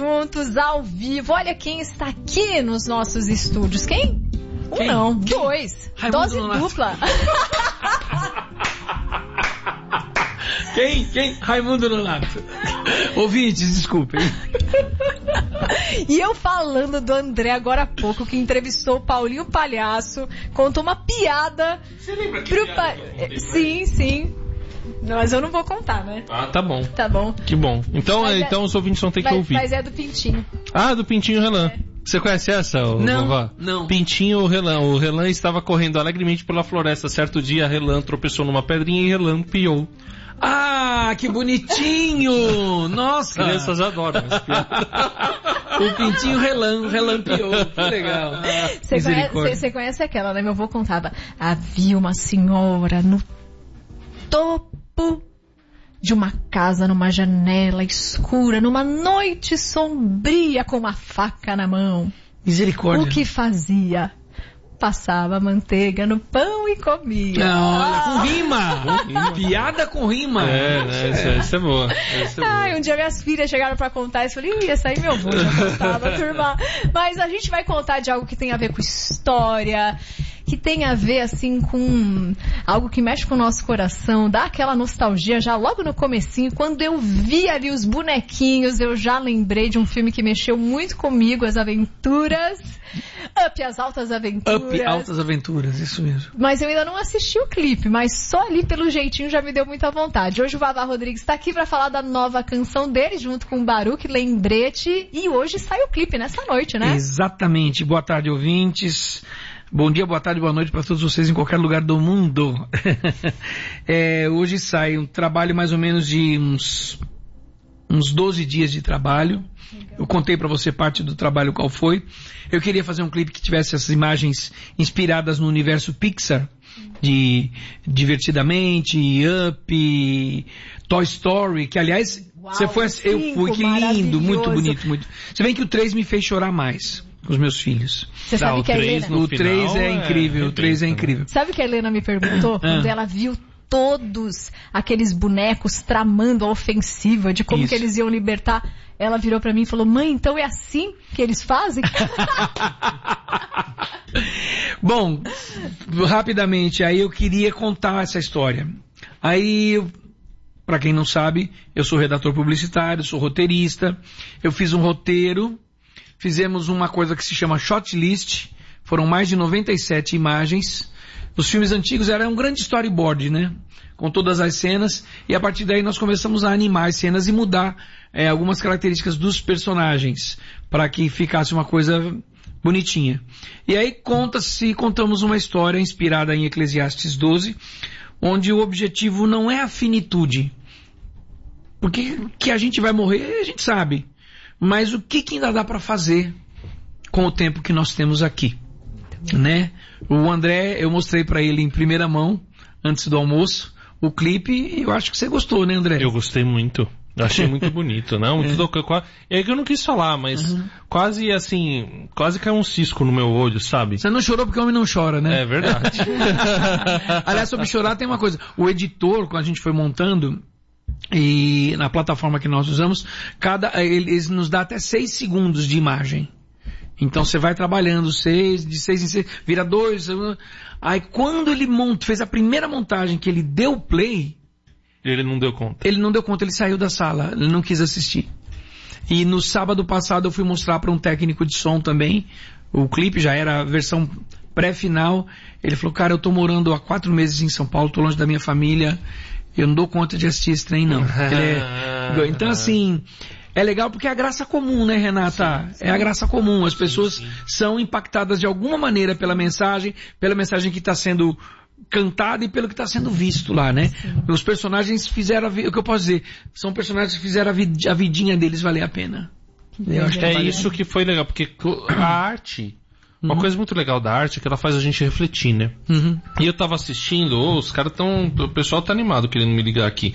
juntos, ao vivo. Olha quem está aqui nos nossos estúdios. Quem? Não, dois. Raimundo Dose Nonato. dupla. Quem? Raimundo Nonato. Ouvintes, desculpem. E eu falando do André agora há pouco, que entrevistou o Paulinho Palhaço, contou uma piada. Você lembra que pro piada que eu contei pra Sim. Não, mas eu não vou contar, né? Ah, tá bom. Tá bom. Que bom. Então os ouvintes vão ter que ouvir. Mas é do Pintinho. Ah, do Pintinho Relan. Você conhece essa, vovó? Não. Pintinho Relan. O Relan estava correndo alegremente pela floresta. Certo dia, Relan tropeçou numa pedrinha e Relan piou. Ah, que bonitinho! Nossa! As crianças adoram essa piada. O Pintinho relampeou. Que legal. Você conhece aquela, né? Meu avô contava. Havia uma senhora no topo de uma casa, numa janela escura, numa noite sombria, com uma faca na mão. Misericórdia. O que fazia? Passava manteiga no pão e comia. Olha, com rima. Piada com rima. Essa é boa. Um dia minhas filhas chegaram pra contar e eu falei, essa aí meu avô já contava, turma. Mas a gente vai contar de algo que tem a ver com história, que tem a ver, assim, com algo que mexe com o nosso coração, dá aquela nostalgia já logo no comecinho. Quando eu vi ali os bonequinhos, eu já lembrei de um filme que mexeu muito comigo, As Aventuras. Up, As Altas Aventuras. Up, Altas Aventuras, isso mesmo. Mas eu ainda não assisti o clipe, mas só ali pelo jeitinho já me deu muita vontade. Hoje o Vavá Rodrigues está aqui para falar da nova canção dele, junto com o Baruch, Lembrete, e hoje sai o clipe nessa noite, né? Exatamente. Boa tarde, ouvintes. Bom dia, boa tarde, boa noite para todos vocês em qualquer lugar do mundo. Hoje sai um trabalho mais ou menos de uns 12 dias de trabalho. Eu contei para você parte do trabalho qual foi. Eu queria fazer um clipe que tivesse essas imagens inspiradas no universo Pixar, de Divertidamente, Up, Toy Story, que aliás, você foi, eu fui, que lindo, muito bonito, muito. Você vê que o 3 me fez chorar mais com os meus filhos. Você sabe que a Helena... O 3 é incrível, o 3 é incrível. Sabe o que a Helena me perguntou? Quando ela viu todos aqueles bonecos tramando a ofensiva de como que eles iam libertar, ela virou pra mim e falou, mãe, então é assim que eles fazem? Bom, rapidamente, aí eu queria contar essa história. Aí, pra quem não sabe, eu sou redator publicitário, sou roteirista, eu fiz um roteiro, fizemos uma coisa que se chama shortlist, foram mais de 97 imagens. Os filmes antigos eram um grande storyboard, né? Com todas as cenas, e a partir daí nós começamos a animar as cenas e mudar algumas características dos para que ficasse uma coisa bonitinha. E aí contamos uma história inspirada em Eclesiastes 12, onde o objetivo não é a finitude. Porque que a gente vai morrer, a gente sabe. Mas o que ainda dá para fazer com o tempo que nós temos aqui, né? O André, eu mostrei para ele em primeira mão, antes do almoço, o clipe, e eu acho que você gostou, né, André? Eu gostei muito. Eu achei muito bonito, não? Muito é que eu não quis falar, mas quase assim, quase caiu um cisco no meu olho, sabe? Você não chorou porque o homem não chora, né? É verdade. Aliás, sobre chorar tem uma coisa. O editor, quando a gente foi montando, e na plataforma que nós usamos, eles nos dá até 6 segundos de imagem. Então você vai trabalhando de 6 em 6, vira 2. Aí quando ele fez a primeira montagem que ele deu play, ele não deu conta. Ele saiu da sala, ele não quis assistir. E no sábado passado eu fui mostrar para um técnico de som também, o clipe já era a versão pré-final. Ele falou, cara, eu tô morando há 4 meses em São Paulo, tô longe da minha família, eu não dou conta de assistir esse trem não. Então assim... É legal porque é a graça comum, né, Renata? Sim. É a graça comum. As pessoas são impactadas de alguma maneira pela mensagem que está sendo cantada e pelo que está sendo visto lá, né? Sim. Os personagens fizeram, o que eu posso dizer, são personagens que fizeram a vidinha deles valer a pena. Eu acho que isso que foi legal, porque a arte... Uma coisa muito legal da arte é que ela faz a gente refletir, né? E eu tava assistindo, os caras o pessoal tá animado querendo me ligar aqui.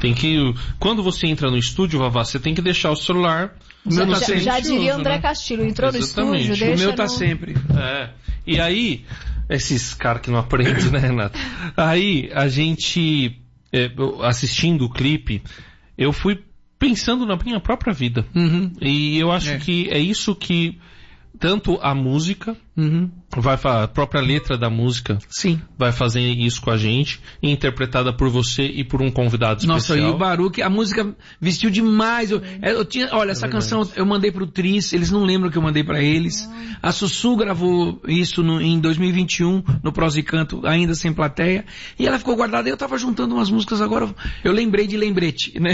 Quando você entra no estúdio, Vavá, você tem que deixar o celular... Já diria André Castilho, entrou Exatamente. No estúdio, o meu tá sempre. E aí, esses caras que não aprendem, né, Renato? Aí, a gente, assistindo o clipe, eu fui pensando na minha própria vida. E eu acho que é isso que tanto a música, a própria letra da música, vai fazer isso com a gente, interpretada por você e por um convidado especial. Nossa, e o Baruch, a música vestiu demais. Olha, essa canção eu mandei pro Tris, eles não lembram que eu mandei pra eles. A Sussu gravou isso em 2021, no Prosa e Canto, ainda sem plateia, e ela ficou guardada. Eu tava juntando umas músicas agora, eu lembrei de lembrete, né?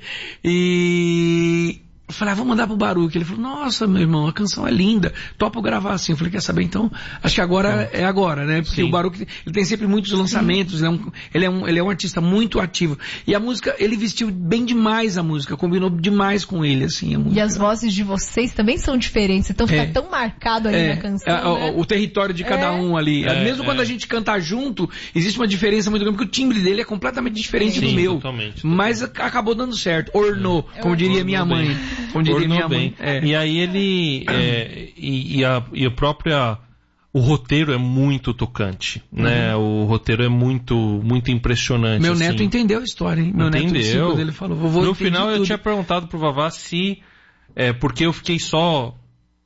E eu falei, vou mandar pro Baruch. Ele falou, nossa, meu irmão, a canção é linda, topo gravar assim. Eu falei, quer saber então? Acho que agora é agora, né? Porque o Baruch, ele tem sempre muitos lançamentos, ele é um artista muito ativo. E a música, ele vestiu bem demais a música, combinou demais com ele, assim, a música. E as vozes de vocês também são diferentes, então fica tão marcado ali na canção, né? O território de cada um ali. Mesmo quando a gente canta junto, existe uma diferença muito grande, porque o timbre dele é completamente diferente do meu. Totalmente. Mas acabou dando certo. Ornou, como diria minha mãe. Ornou bem. E aí ele e a própria o roteiro é muito tocante, né? O roteiro é muito impressionante. Meu neto entendeu a história, hein? Meu neto ele falou, vovô, no final eu tinha perguntado pro Vavá se porque eu fiquei só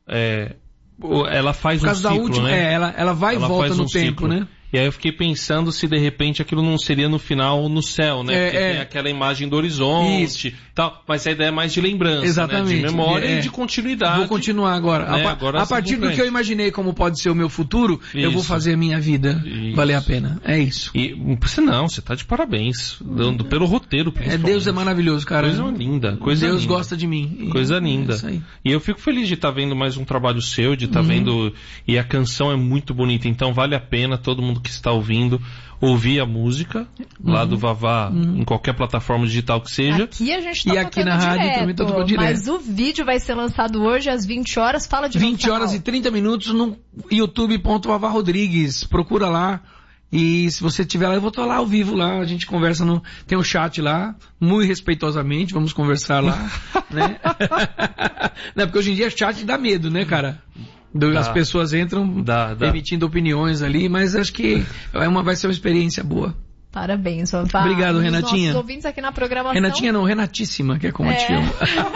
ela faz um ciclo, última, né? Ela vai e volta no tempo, ciclo, né? E aí eu fiquei pensando se de repente aquilo não seria no final no céu, né? Porque tem aquela imagem do horizonte, tal. Mas a ideia é mais de lembrança, exatamente, né? De memória e de continuidade. Vou continuar agora. Né? A partir do que eu imaginei como pode ser o meu futuro, eu vou fazer a minha vida valer a pena. É isso. E você tá de parabéns. Pelo roteiro, principalmente. Deus é maravilhoso, cara. Coisa linda. Deus gosta de mim. Coisa linda. Isso aí. E eu fico feliz de estar vendo mais um trabalho seu, de estar vendo... E a canção é muito bonita, então vale a pena todo mundo que está ouvindo ouvir a música lá do Vavá em qualquer plataforma digital que seja. Aqui a gente tá e aqui na rádio também tô tocando direto. Mas o vídeo vai ser lançado hoje às 20 horas. Fala de 20 horas e 30 minutos no youtube.vavá Rodrigues. Procura lá. E se você estiver lá, eu vou estar lá ao vivo lá, a gente conversa tem um chat lá, muito respeitosamente, vamos conversar lá, né? Não, porque hoje em dia chat dá medo, né, cara? As pessoas entram emitindo opiniões ali, mas acho que vai ser uma experiência boa. Parabéns, Vavá. Obrigado, Renatinha. Nossos ouvintes aqui na programação. Renatinha não, Renatíssima, que é como eu te chamo.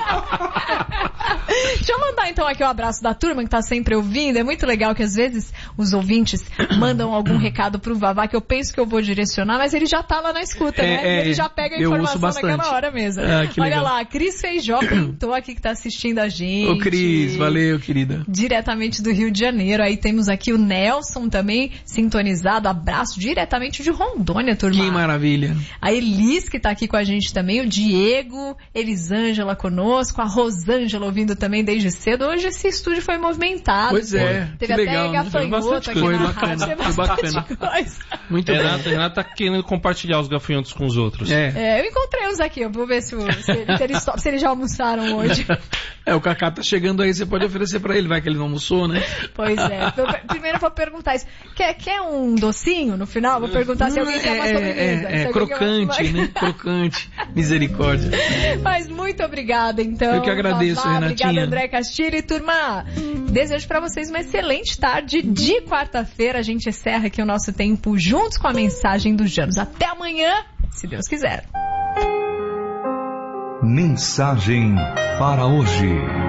Deixa eu mandar então aqui o abraço da turma que tá sempre ouvindo. É muito legal que às vezes os ouvintes mandam algum recado pro Vavá que eu penso que eu vou direcionar, mas ele já tá lá na escuta, né? Ele já pega a informação naquela hora mesmo. Olha lá, Cris Feijó pintou aqui que tá assistindo a gente. Ô Cris, valeu, querida. Diretamente do Rio de Janeiro. Aí temos aqui o Nelson também sintonizado. Abraço diretamente de Rondônia, turma. Que maravilha. A Elis, que tá aqui com a gente também, o Diego, Elisângela conosco, a Rosângela ouvindo também desde cedo. Hoje esse estúdio foi movimentado. Pois é. Teve que até legal, gafanhoto aqui foi na bacana, rádio. Foi bacana. Muito bem. Renata tá querendo compartilhar os gafanhotos com os outros. Eu encontrei uns aqui, eu vou ver se eles já almoçaram hoje. O Cacá tá chegando aí, você pode oferecer pra ele, vai que ele não almoçou, né? Pois é. Primeiro eu vou perguntar isso. Quer um docinho no final? Vou perguntar se alguém quer uma sobremesa. Crocante, né? Crocante. Misericórdia. Mas muito obrigada, então. Eu que agradeço, Renatinha. Obrigada, André Castilho. E turma, desejo pra vocês uma excelente tarde de quarta-feira. A gente encerra aqui o nosso tempo juntos com a mensagem dos Janos. Até amanhã, se Deus quiser. Mensagem para hoje.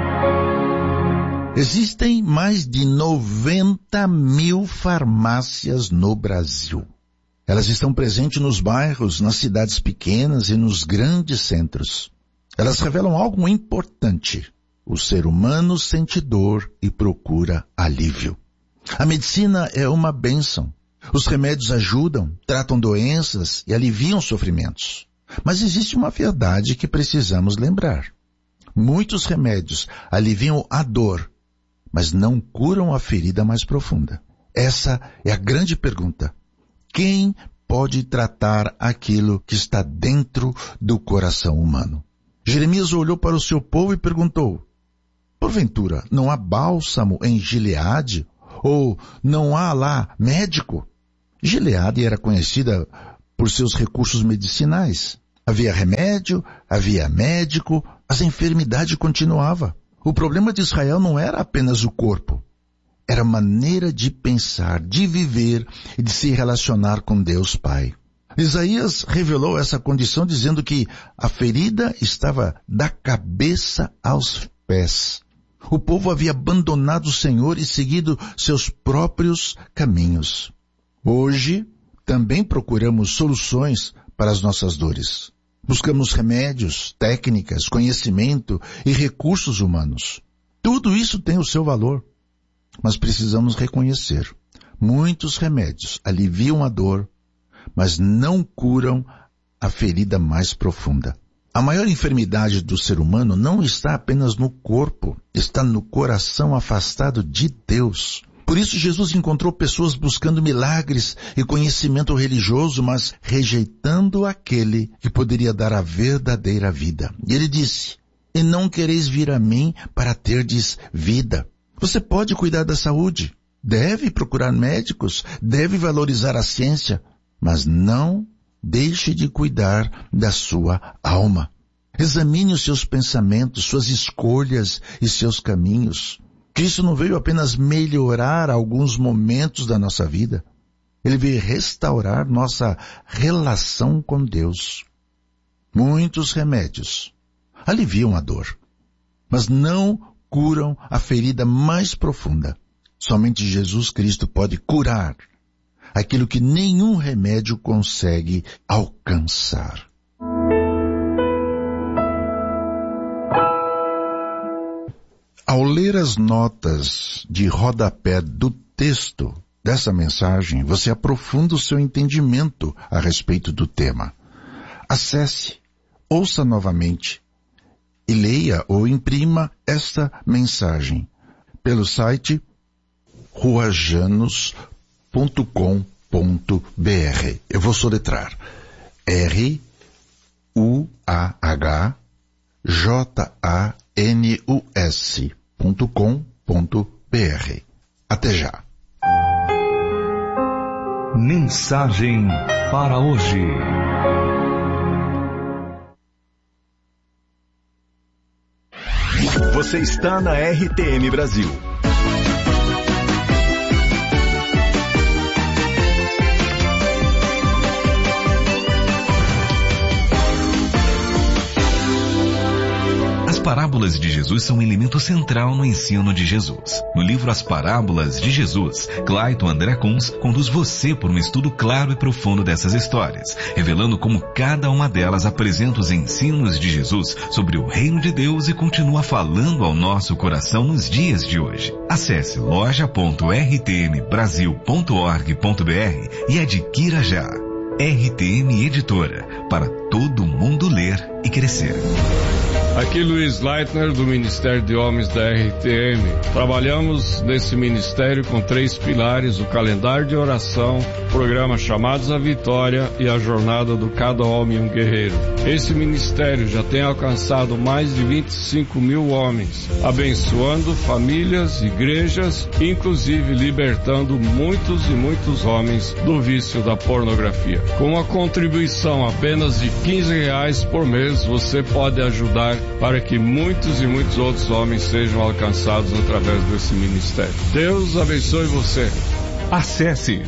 Existem mais de 90 mil farmácias no Brasil. Elas estão presentes nos bairros, nas cidades pequenas e nos grandes centros. Elas revelam algo importante. O ser humano sente dor e procura alívio. A medicina é uma bênção. Os remédios ajudam, tratam doenças e aliviam sofrimentos. Mas existe uma verdade que precisamos lembrar. Muitos remédios aliviam a dor, mas não curam a ferida mais profunda. Essa é a grande pergunta. Quem pode tratar aquilo que está dentro do coração humano? Jeremias olhou para o seu povo e perguntou, porventura, não há bálsamo em Gileade? Ou não há lá médico? Gileade era conhecida por seus recursos medicinais. Havia remédio, havia médico, as enfermidades continuavam. O problema de Israel não era apenas o corpo. Era a maneira de pensar, de viver e de se relacionar com Deus Pai. Isaías revelou essa condição dizendo que a ferida estava da cabeça aos pés. O povo havia abandonado o Senhor e seguido seus próprios caminhos. Hoje, também procuramos soluções para as nossas dores. Buscamos remédios, técnicas, conhecimento e recursos humanos. Tudo isso tem o seu valor, mas precisamos reconhecer. Muitos remédios aliviam a dor, mas não curam a ferida mais profunda. A maior enfermidade do ser humano não está apenas no corpo, está no coração afastado de Deus. Por isso Jesus encontrou pessoas buscando milagres e conhecimento religioso, mas rejeitando aquele que poderia dar a verdadeira vida. E ele disse: "E não quereis vir a mim para terdes vida." Você pode cuidar da saúde, deve procurar médicos, deve valorizar a ciência, mas não deixe de cuidar da sua alma. Examine os seus pensamentos, suas escolhas e seus caminhos. Cristo não veio apenas melhorar alguns momentos da nossa vida. Ele veio restaurar nossa relação com Deus. Muitos remédios aliviam a dor, mas não curam a ferida mais profunda. Somente Jesus Cristo pode curar aquilo que nenhum remédio consegue alcançar. Ao ler as notas de rodapé do texto dessa mensagem, você aprofunda o seu entendimento a respeito do tema. Acesse, ouça novamente e leia ou imprima esta mensagem pelo site ruajanos.com.br. Eu vou soletrar: ruajanus.com.br. Até já. Mensagem para hoje. Você está na RTM Brasil. As parábolas de Jesus são um elemento central no ensino de Jesus. No livro As Parábolas de Jesus, Clayton André Kunz conduz você por um estudo claro e profundo dessas histórias, revelando como cada uma delas apresenta os ensinos de Jesus sobre o reino de Deus e continua falando ao nosso coração nos dias de hoje. Acesse loja.rtmbrasil.org.br e adquira já. RTM Editora, para todo mundo ler e crescer. Aqui Luiz Leitner, do Ministério de Homens da RTM. Trabalhamos nesse ministério com 3 pilares: o calendário de oração, o programa Chamados à Vitória e a jornada do Cada Homem um Guerreiro. Esse ministério já tem alcançado mais de 25 mil homens, abençoando famílias, igrejas, inclusive libertando muitos e muitos homens do vício da pornografia. Com uma contribuição apenas de R$15 por mês, você pode ajudar para que muitos e muitos outros homens sejam alcançados através desse ministério. Deus abençoe você. Acesse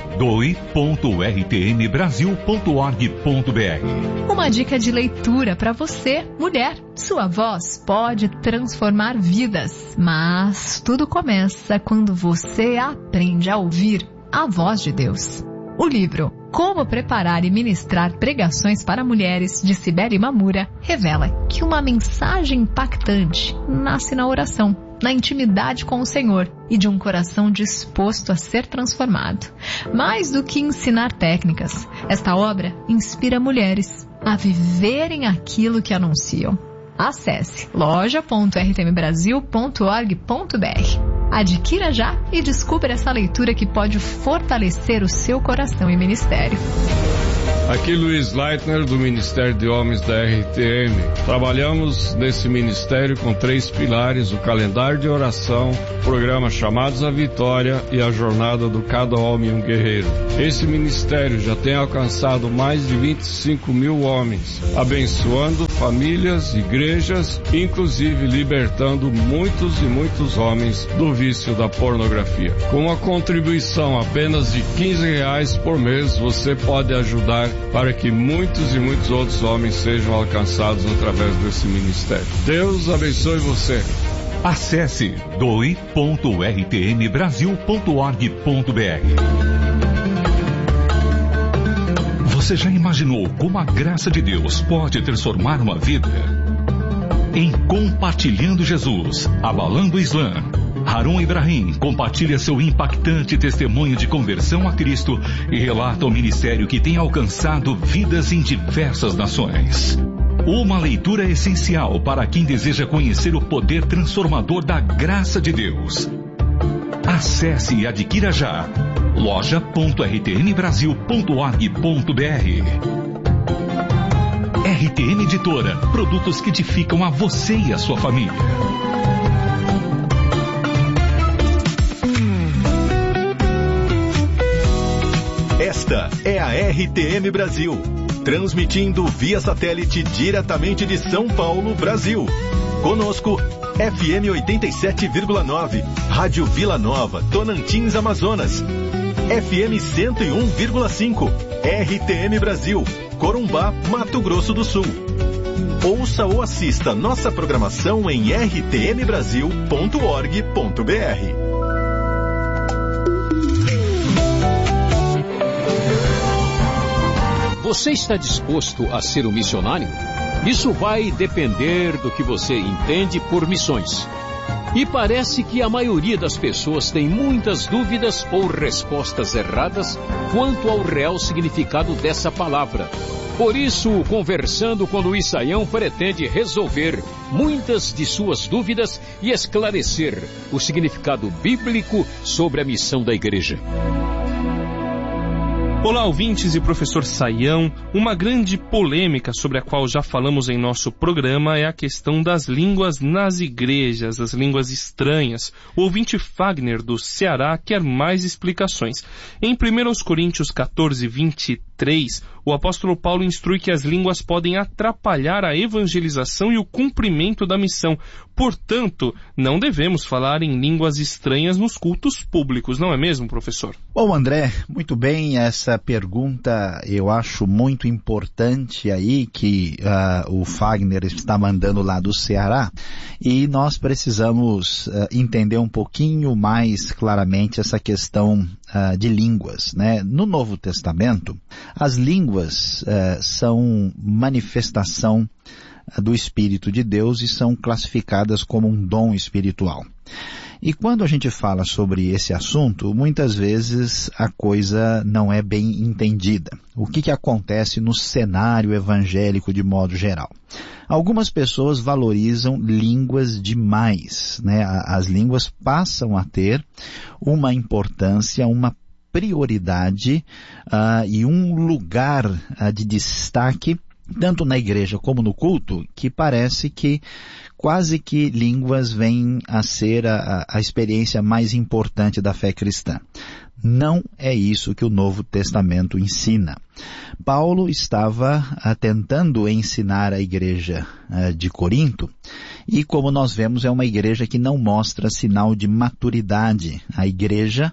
doe.rtmbrasil.org.br. Uma dica de leitura para você, mulher. Sua voz pode transformar vidas, mas tudo começa quando você aprende a ouvir a voz de Deus. O livro Como Preparar e Ministrar Pregações para Mulheres, de Cibele Mamura, revela que uma mensagem impactante nasce na oração, na intimidade com o Senhor e de um coração disposto a ser transformado. Mais do que ensinar técnicas, esta obra inspira mulheres a viverem aquilo que anunciam. Acesse loja.rtmbrasil.org.br. Adquira já e descubra essa leitura que pode fortalecer o seu coração e ministério. Aqui Luiz Leitner, do Ministério de Homens da RTM. Trabalhamos nesse ministério com 3 pilares: o calendário de oração, o programa Chamados à Vitória e a jornada do Cada Homem um Guerreiro. Esse ministério já tem alcançado mais de 25 mil homens, abençoando famílias, igrejas, inclusive libertando muitos e muitos homens do vício da pornografia. Com uma contribuição apenas de R$15 por mês, você pode ajudar para que muitos e muitos outros homens sejam alcançados através desse ministério. Deus abençoe você. Acesse doe.rtmbrasil.org.br. Você já imaginou como a graça de Deus pode transformar uma vida? Em Compartilhando Jesus, Abalando o Islã, Harun Ibrahim compartilha seu impactante testemunho de conversão a Cristo e relata o ministério que tem alcançado vidas em diversas nações. Uma leitura essencial para quem deseja conhecer o poder transformador da graça de Deus. Acesse e adquira já loja.rtmbrasil.org.br. RTM Editora, produtos que edificam a você e a sua família. Esta é a RTM Brasil, transmitindo via satélite diretamente de São Paulo, Brasil. Conosco, FM 87,9, Rádio Vila Nova, Tonantins, Amazonas. FM 101,5, RTM Brasil, Corumbá, Mato Grosso do Sul. Ouça ou assista nossa programação em rtmbrasil.org.br. Você está disposto a ser um missionário? Isso vai depender do que você entende por missões. E parece que a maioria das pessoas tem muitas dúvidas ou respostas erradas quanto ao real significado dessa palavra. Por isso, Conversando com Luiz Saião pretende resolver muitas de suas dúvidas e esclarecer o significado bíblico sobre a missão da igreja. Olá, ouvintes e professor Saião. Uma grande polêmica sobre a qual já falamos em nosso programa é a questão das línguas nas igrejas, as línguas estranhas. O ouvinte Fagner, do Ceará, quer mais explicações. Em 1 Coríntios 14, 23, o apóstolo Paulo instrui que as línguas podem atrapalhar a evangelização e o cumprimento da missão. Portanto, não devemos falar em línguas estranhas nos cultos públicos, não é mesmo, professor? Bom, André, muito bem, essa pergunta eu acho muito importante aí que o Fagner está mandando lá do Ceará, e nós precisamos entender um pouquinho mais claramente essa questão de línguas, né? No Novo Testamento, as línguas são manifestação do Espírito de Deus e são classificadas como um dom espiritual. E quando a gente fala sobre esse assunto, muitas vezes a coisa não é bem entendida. O que acontece no cenário evangélico de modo geral? Algumas pessoas valorizam línguas demais, né? As línguas passam a ter uma importância, uma prioridade e um lugar de destaque, tanto na igreja como no culto, que parece que quase que línguas vêm a ser a experiência mais importante da fé cristã. Não é isso que o Novo Testamento ensina. Paulo estava tentando ensinar a igreja de Corinto, e como nós vemos, é uma igreja que não mostra sinal de maturidade. A igreja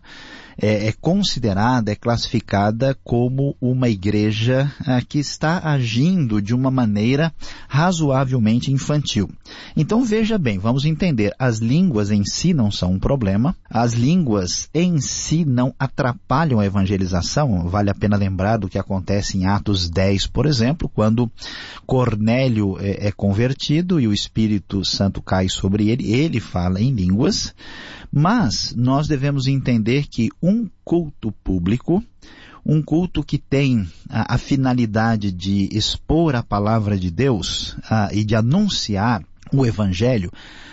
é considerada, é classificada como uma igreja que está agindo de uma maneira razoavelmente infantil. Então veja bem, vamos entender, as línguas em si não são um problema, as línguas em si não atrapalham a evangelização. Vale a pena lembrar do que acontece em Atos 10, por exemplo, quando Cornélio é convertido e o Espírito Santo cai sobre ele, ele fala em línguas. Mas nós devemos entender que um culto público, um culto que tem a finalidade de expor a palavra de Deus e de anunciar o Evangelho,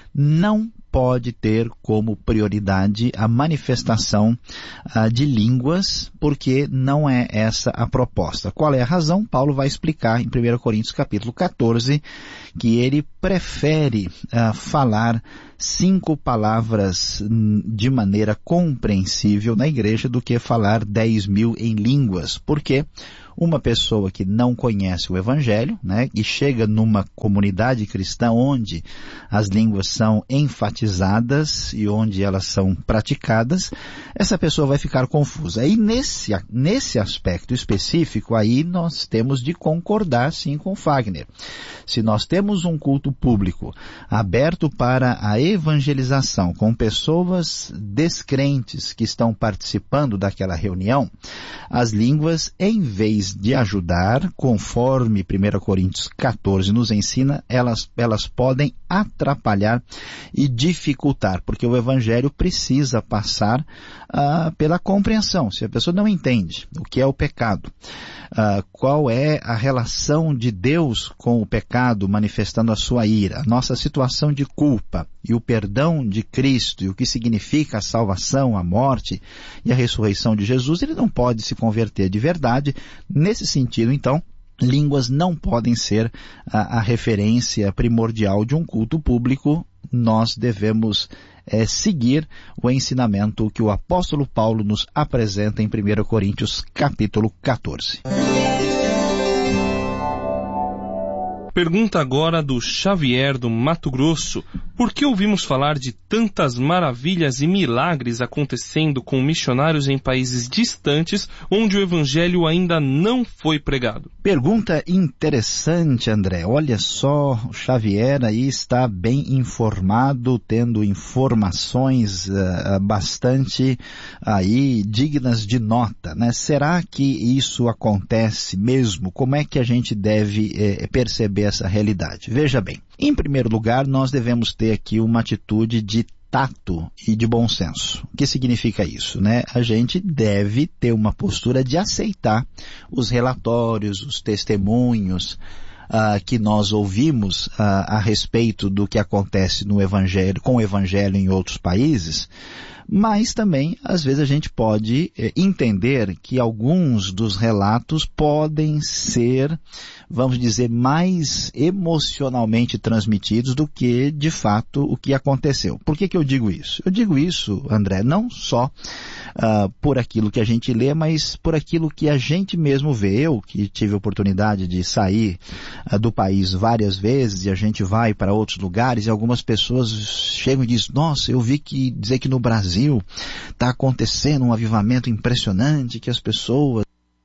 não pode ter como prioridade a manifestação de línguas, porque não é essa a proposta. Qual é a razão? Paulo vai explicar em 1 Coríntios capítulo 14, que ele prefere falar 5 palavras de maneira compreensível na igreja do que falar 10.000 em línguas. Porque uma pessoa que não conhece o Evangelho, né, e chega numa comunidade cristã onde as línguas são enfatizadas e onde elas são praticadas, essa pessoa vai ficar confusa. E nesse aspecto específico, aí nós temos de concordar sim com Fagner. Se nós temos um culto público aberto para a evangelização com pessoas descrentes que estão participando daquela reunião, as línguas, em vez de ajudar, conforme 1 Coríntios 14 nos ensina, elas podem atrapalhar e dificultar, porque o Evangelho precisa passar pela compreensão. Se a pessoa não entende o que é o pecado, qual é a relação de Deus com o pecado manifestando a sua ira, a nossa situação de culpa e o perdão de Cristo e o que significa a salvação, a morte e a ressurreição de Jesus, ele não pode se converter de verdade. Nesse sentido, então, línguas não podem ser a referência primordial de um culto público. Nós devemos seguir o ensinamento que o apóstolo Paulo nos apresenta em 1 Coríntios capítulo 14. Pergunta agora do Xavier do Mato Grosso. Por que ouvimos falar de tantas maravilhas e milagres acontecendo com missionários em países distantes onde o evangelho ainda não foi pregado? Pergunta interessante, André. Olha só, o Xavier aí está bem informado, tendo informações bastante aí dignas de nota, né? Será que isso acontece mesmo? Como é que a gente deve perceber essa realidade? Veja bem, em primeiro lugar, nós devemos ter aqui uma atitude de tato e de bom senso. O que significa isso, né? A gente deve ter uma postura de aceitar os relatórios, os testemunhos que nós ouvimos a respeito do que acontece no Evangelho, com o Evangelho em outros países, mas também, às vezes, a gente pode entender que alguns dos relatos podem ser, vamos dizer, mais emocionalmente transmitidos do que, de fato, o que aconteceu. Por que eu digo isso? Eu digo isso, André, não só por aquilo que a gente lê, mas por aquilo que a gente mesmo vê. Eu, que tive a oportunidade de sair do país várias vezes, e a gente vai para outros lugares, e algumas pessoas chegam e dizem, nossa, eu vi dizer que no Brasil está acontecendo um avivamento impressionante, que as pessoas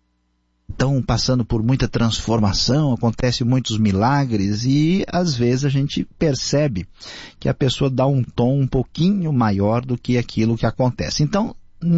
estão passando por muita transformação, acontecem muitos milagres, e às vezes a gente percebe que a pessoa dá um tom um pouquinho maior do que aquilo que acontece. Então,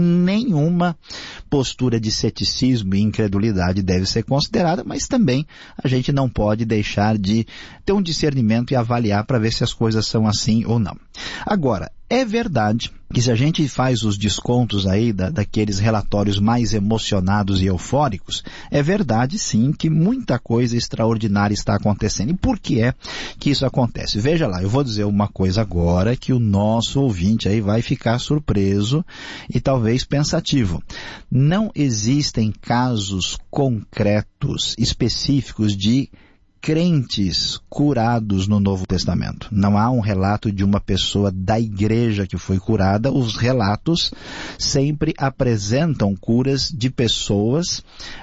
nenhuma postura de ceticismo e incredulidade deve ser considerada, mas também a gente não pode deixar de ter um discernimento e avaliar para ver se as coisas são assim ou não. Agora, é verdade que se a gente faz os descontos aí daqueles relatórios mais emocionados e eufóricos, é verdade sim que muita coisa extraordinária está acontecendo. E por que é que isso acontece? Veja lá, eu vou dizer uma coisa agora que o nosso ouvinte aí vai ficar surpreso e talvez pensativo. Não existem casos concretos, específicos de crentes curados no Novo Testamento. Não há um relato de uma pessoa da igreja que foi curada. Os relatos sempre apresentam curas de pessoas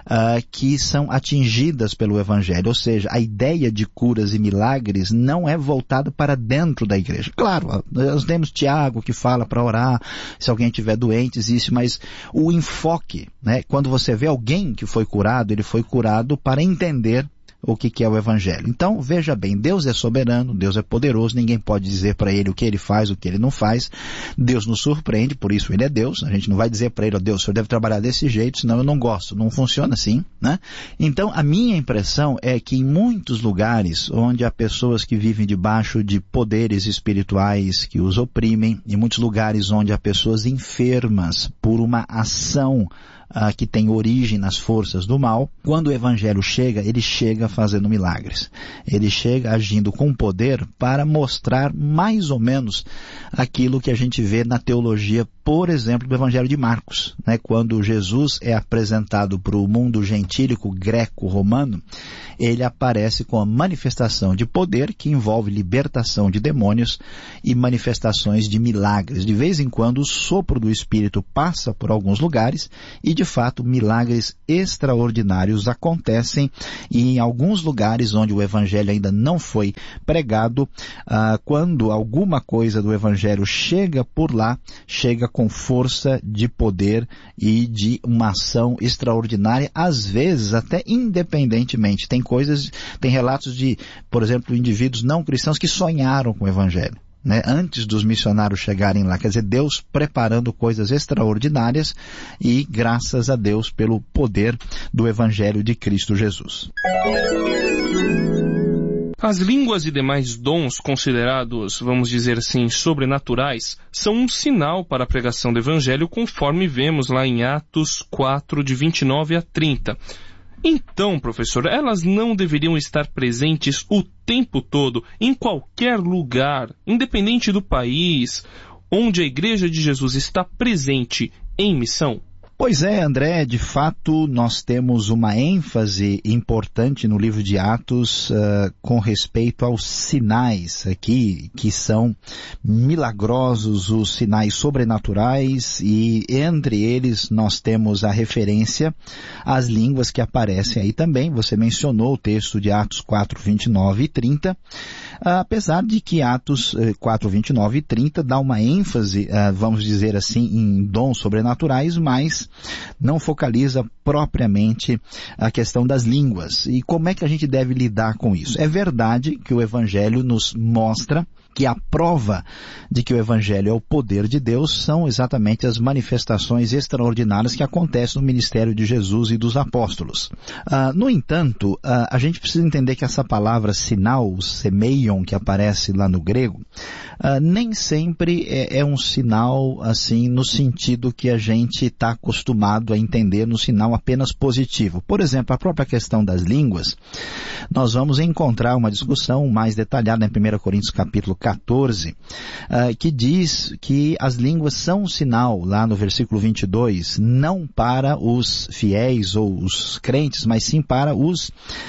que são atingidas pelo Evangelho. Ou seja, a ideia de curas e milagres não é voltada para dentro da igreja. Claro, nós temos Tiago que fala para orar, se alguém estiver doente, existe, mas o enfoque, né, quando você vê alguém que foi curado, ele foi curado para entender o que é o Evangelho. Então, veja bem, Deus é soberano, Deus é poderoso, ninguém pode dizer para ele o que ele faz, o que ele não faz. Deus nos surpreende, por isso ele é Deus. A gente não vai dizer para ele, ó Deus, o senhor deve trabalhar desse jeito, senão eu não gosto. Não funciona assim, né? Então, a minha impressão é que em muitos lugares onde há pessoas que vivem debaixo de poderes espirituais que os oprimem, em muitos lugares onde há pessoas enfermas por uma ação que tem origem nas forças do mal, quando o Evangelho chega, ele chega fazendo milagres. Ele chega agindo com poder para mostrar mais ou menos aquilo que a gente vê na teologia por exemplo, do Evangelho de Marcos, né? Quando Jesus é apresentado para o mundo gentílico greco-romano, ele aparece com a manifestação de poder que envolve libertação de demônios e manifestações de milagres. De vez em quando o sopro do Espírito passa por alguns lugares e, de fato, milagres extraordinários acontecem, e em alguns lugares onde o Evangelho ainda não foi pregado, quando alguma coisa do Evangelho chega por lá, chega com força de poder e de uma ação extraordinária, às vezes até independentemente. Tem relatos de, por exemplo, indivíduos não cristãos que sonharam com o Evangelho, né, antes dos missionários chegarem lá. Quer dizer, Deus preparando coisas extraordinárias, e graças a Deus pelo poder do Evangelho de Cristo Jesus. As línguas e demais dons considerados, vamos dizer assim, sobrenaturais, são um sinal para a pregação do Evangelho, conforme vemos lá em Atos 4, de 29 a 30. Então, professor, elas não deveriam estar presentes o tempo todo, em qualquer lugar, independente do país, onde a Igreja de Jesus está presente em missão? Pois é, André, de fato nós temos uma ênfase importante no livro de Atos com respeito aos sinais aqui, que são milagrosos, os sinais sobrenaturais, e entre eles nós temos a referência às línguas que aparecem aí também. Você mencionou o texto de Atos 4, 29 e 30, apesar de que Atos 4, 29 e 30 dá uma ênfase, vamos dizer assim, em dons sobrenaturais, mas não focaliza propriamente a questão das línguas. E como é que a gente deve lidar com isso? É verdade que o Evangelho nos mostra que a prova de que o Evangelho é o poder de Deus são exatamente as manifestações extraordinárias que acontecem no ministério de Jesus e dos apóstolos. No entanto, a gente precisa entender que essa palavra sinal, semeion, que aparece lá no grego, nem sempre é um sinal assim no sentido que a gente está acostumado a entender, no sinal apenas positivo. Por exemplo, a própria questão das línguas, nós vamos encontrar uma discussão mais detalhada em 1 Coríntios capítulo 14, que diz que as línguas são um sinal, lá no versículo 22, não para os fiéis ou os crentes, mas sim para os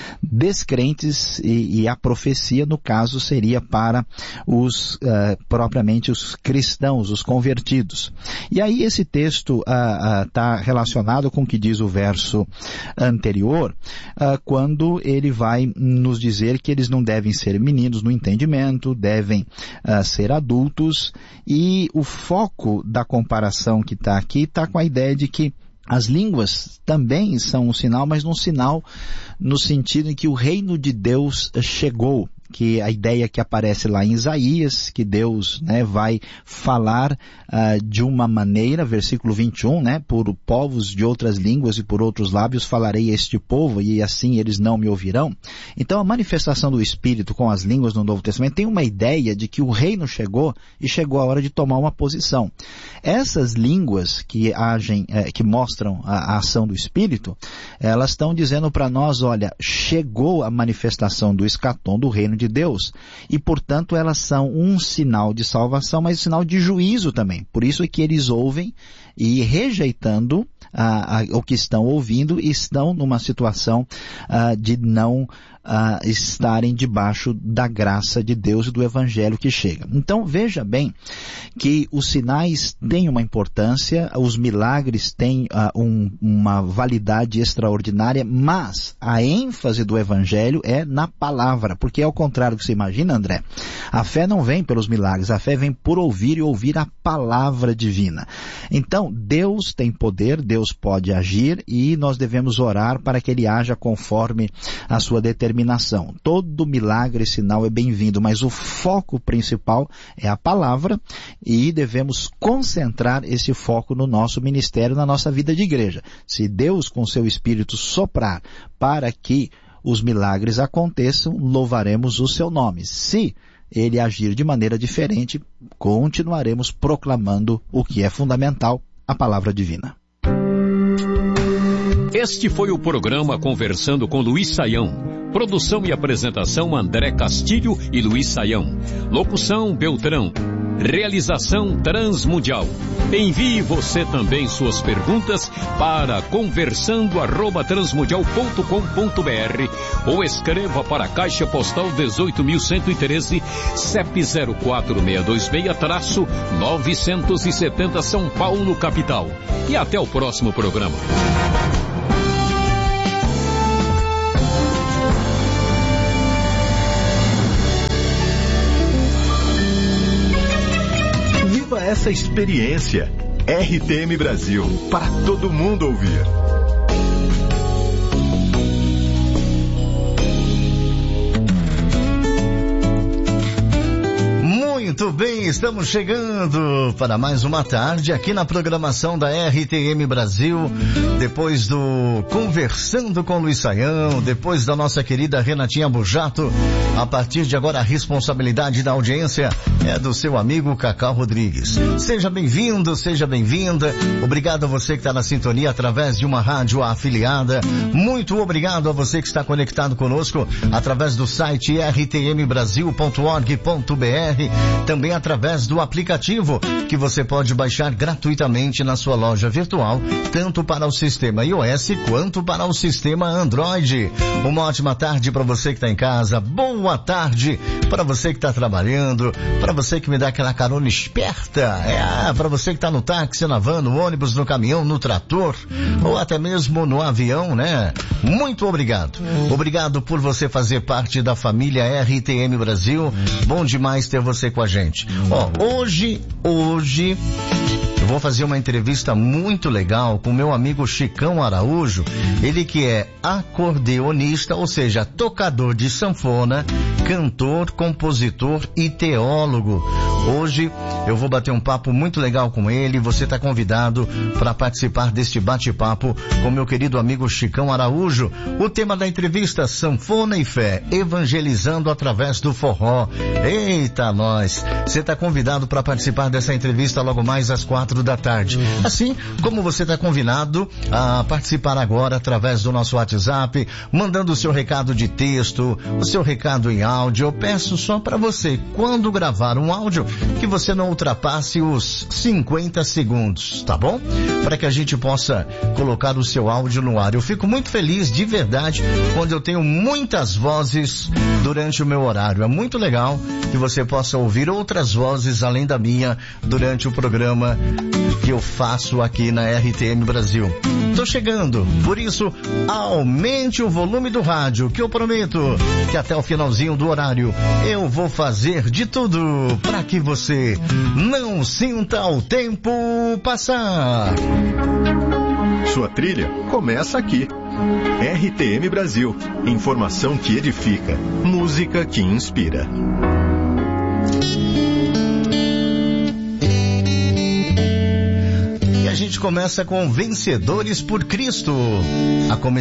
descrentes, e a profecia, no caso, seria para os propriamente os cristãos, os convertidos. E aí esse texto está relacionado com o que diz o verso anterior, quando ele vai nos dizer que eles não devem ser meninos no entendimento, devem ser adultos, e o foco da comparação que está aqui está com a ideia de que as línguas também são um sinal, mas um sinal no sentido em que o reino de Deus chegou, que a ideia que aparece lá em Isaías, que Deus, né, vai falar de uma maneira, versículo 21, né, por povos de outras línguas e por outros lábios falarei a este povo, e assim eles não me ouvirão. Então a manifestação do Espírito com as línguas no Novo Testamento tem uma ideia de que o reino chegou e chegou a hora de tomar uma posição. Essas línguas que agem, que mostram a ação do Espírito, elas estão dizendo para nós, olha, chegou a manifestação do escatom, do reino de Deus, e portanto elas são um sinal de salvação, mas um sinal de juízo também. Por isso é que eles ouvem e, rejeitando o que estão ouvindo, estão numa situação de não estarem debaixo da graça de Deus e do Evangelho que chega. Então veja bem que os sinais têm uma importância, os milagres têm uma validade extraordinária, mas a ênfase do Evangelho é na palavra, porque ao contrário do que você imagina, André, a fé não vem pelos milagres, a fé vem por ouvir e ouvir a palavra divina. Então Deus tem poder, Deus pode agir, e nós devemos orar para que Ele haja conforme a sua determinação. Todo milagre e sinal é bem-vindo, mas o foco principal é a palavra, e devemos concentrar esse foco no nosso ministério, na nossa vida de igreja. Se Deus com seu Espírito soprar para que os milagres aconteçam, louvaremos o seu nome. Se Ele agir de maneira diferente, continuaremos proclamando o que é fundamental, a palavra divina. Este foi o programa Conversando com Luiz Saião. Produção e apresentação André Castilho e Luiz Saião. Locução Beltrão. Realização Transmundial. Envie você também suas perguntas para conversando@transmundial.com.br ou escreva para a Caixa Postal 18.113, CEP 04626-970 São Paulo, capital. E até o próximo programa. Viva essa experiência. RTM Brasil, para todo mundo ouvir. Muito bem, estamos chegando para mais uma tarde aqui na programação da RTM Brasil, depois do Conversando com Luiz Saião, depois da nossa querida Renatinha Bujato. A partir de agora a responsabilidade da audiência é do seu amigo Cacau Rodrigues. Seja bem-vindo, seja bem-vinda. Obrigado a você que está na sintonia através de uma rádio afiliada. Muito obrigado a você que está conectado conosco através do site rtmbrasil.org.br, também através do aplicativo que você pode baixar gratuitamente na sua loja virtual, tanto para o sistema iOS quanto para o sistema Android. Uma ótima tarde para você que está em casa, boa tarde para você que está trabalhando, para você que me dá aquela carona esperta, para você que está no táxi, na van, no ônibus, no caminhão, no trator, ou até mesmo no avião, né? Muito obrigado. Obrigado por você fazer parte da família RTM Brasil. Bom demais ter você com a gente. Hoje eu vou fazer uma entrevista muito legal com meu amigo Chicão Araújo, ele que é acordeonista, ou seja, tocador de sanfona, cantor, compositor e teólogo. Hoje eu vou bater um papo muito legal com ele. Você está convidado para participar deste bate-papo com meu querido amigo Chicão Araújo. O tema da entrevista: sanfona e fé, evangelizando através do forró. Eita, nós! Você está convidado para participar dessa entrevista logo mais às 4 da tarde. Assim como você está convidado a participar agora através do nosso WhatsApp, mandando o seu recado de texto, o seu recado em áudio. Eu peço só para você, quando gravar um áudio, que você não ultrapasse os 50 segundos, tá bom? Para que a gente possa colocar o seu áudio no ar. Eu fico muito feliz, de verdade, quando eu tenho muitas vozes durante o meu horário. É muito legal que você possa ouvir outras vozes além da minha durante o programa que eu faço aqui na RTM Brasil. Tô chegando, por isso aumente o volume do rádio, que eu prometo que até o finalzinho do horário eu vou fazer de tudo para que você não sinta o tempo passar. Sua trilha começa aqui. RTM Brasil, informação que edifica, música que inspira. A gente começa com Vencedores por Cristo. A